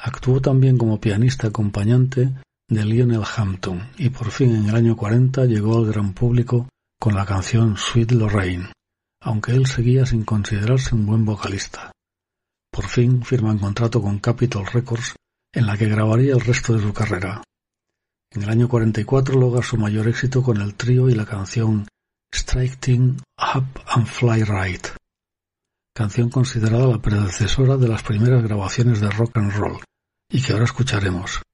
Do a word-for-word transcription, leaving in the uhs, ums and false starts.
Actuó también como pianista acompañante de Lionel Hampton y por fin en el año cuarenta llegó al gran público con la canción Sweet Lorraine, aunque él seguía sin considerarse un buen vocalista. Por fin firma un contrato con Capitol Records, en la que grabaría el resto de su carrera. En el año cuarenta y cuatro logra su mayor éxito con el trío y la canción Straighten Up and Fly Right, canción considerada la predecesora de las primeras grabaciones de rock and roll, y que ahora escucharemos.